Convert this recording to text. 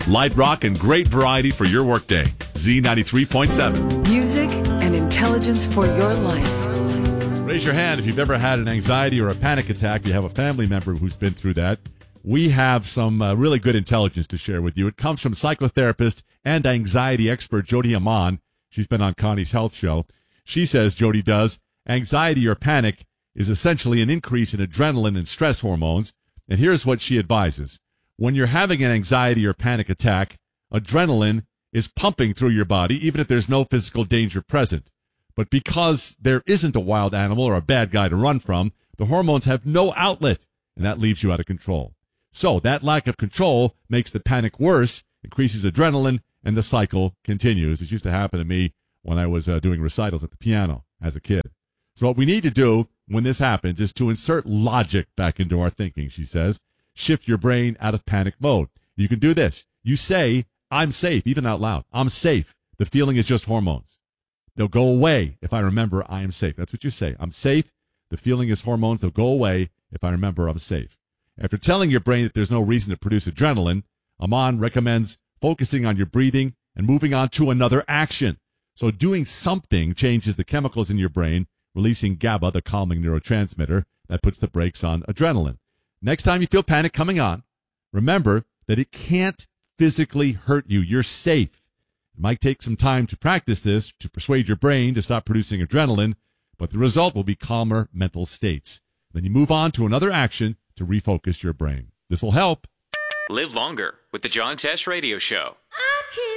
Light rock and great variety for your workday. Z93.7. Music and intelligence for your life. Raise your hand if you've ever had an anxiety or a panic attack. You have a family member who's been through that. We have some really good intelligence to share with you. It comes from psychotherapist and anxiety expert Jody Aman. She's been on Connie's Health Show. She says, Jody does, anxiety or panic is essentially an increase in adrenaline and stress hormones. And here's what she advises. When you're having an anxiety or panic attack, adrenaline is pumping through your body, even if there's no physical danger present. But because there isn't a wild animal or a bad guy to run from, the hormones have no outlet, and that leaves you out of control. So that lack of control makes the panic worse, increases adrenaline, and the cycle continues. It used to happen to me when I was doing recitals at the piano as a kid. So what we need to do when this happens is to insert logic back into our thinking, she says. Shift your brain out of panic mode. You can do this. You say, I'm safe, even out loud. I'm safe. The feeling is just hormones. They'll go away if I remember I am safe. That's what you say. I'm safe. The feeling is hormones. They'll go away if I remember I'm safe. After telling your brain that there's no reason to produce adrenaline, Aman recommends focusing on your breathing and moving on to another action. So doing something changes the chemicals in your brain, releasing GABA, the calming neurotransmitter that puts the brakes on adrenaline. Next time you feel panic coming on, remember that it can't physically hurt you. You're safe. It might take some time to practice this to persuade your brain to stop producing adrenaline, but the result will be calmer mental states. Then you move on to another action to refocus your brain. This will help. Live longer with the John Tesh Radio Show.